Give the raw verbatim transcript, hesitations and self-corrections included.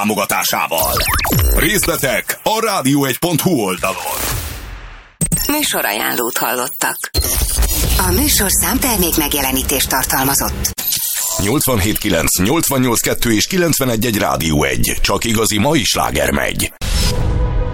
támogatásával. Részletek a rádió egy pont hu oldalon. Műsorajánlót hallottak. A műsorszám termék megjelenítést tartalmazott. nyolcvanhét kilenc, nyolcvannyolc kettő és kilencvenegy egy Rádió egy. Csak igazi mai sláger megy.